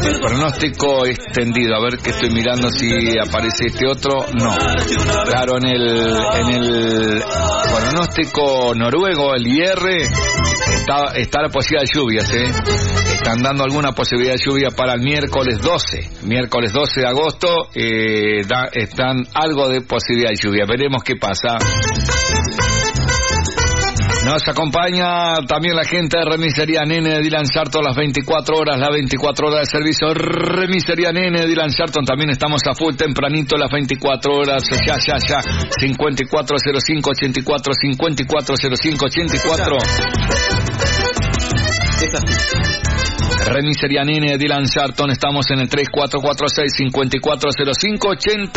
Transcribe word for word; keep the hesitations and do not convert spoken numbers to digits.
Pronóstico extendido, a ver que estoy mirando si aparece este otro. No, claro, en el en el pronóstico noruego, el I R, está, está la posibilidad de lluvias, ¿eh? Están dando alguna posibilidad de lluvia para el miércoles doce, miércoles doce de agosto, eh, da, están algo de posibilidad de lluvia, veremos qué pasa. Nos acompaña también la gente de Remisería Nene de Dylan Sarton, las veinticuatro horas, las veinticuatro horas de servicio. Remisería Nene de Dylan Sarton, también estamos a full tempranito, las veinticuatro horas, ya, ya, ya, cincuenta y cuatro cero cinco ochenta y cuatro, cincuenta y cuatro cero cinco ochenta y cuatro. Es así. Remisería Nene de Dylan Sarton, estamos en el tres cuatro cuatro seis, cincuenta y cuatro cero cinco ochenta.